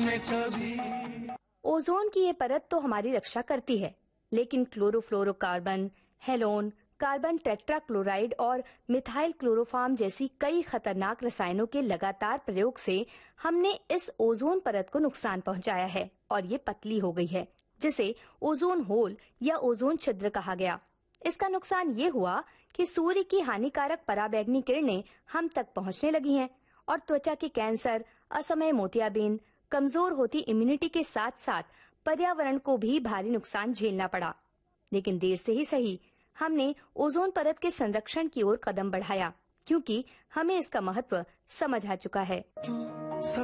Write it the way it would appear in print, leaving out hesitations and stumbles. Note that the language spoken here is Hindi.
में कभी। ओजोन की ये परत तो हमारी रक्षा करती है, लेकिन क्लोरोफ्लोरोकार्बन, हेलोन, कार्बन टेट्राक्लोराइड और मिथाइल क्लोरोफॉर्म जैसी कई खतरनाक रसायनों के लगातार प्रयोग से हमने इस ओजोन परत को नुकसान पहुंचाया है और ये पतली हो गई है, जिसे ओजोन होल या ओजोन छिद्र कहा गया। इसका नुकसान ये हुआ कि सूर्य की हानिकारक पराबैंगनी किरणें हम तक पहुंचने लगी हैं और त्वचा के कैंसर, असमय मोतियाबिंद, कमजोर होती इम्यूनिटी के साथ साथ पर्यावरण को भी भारी नुकसान झेलना पड़ा। लेकिन देर से ही सही, हमने ओजोन परत के संरक्षण की ओर कदम बढ़ाया, क्योंकि हमें इसका महत्व समझ आ चुका है।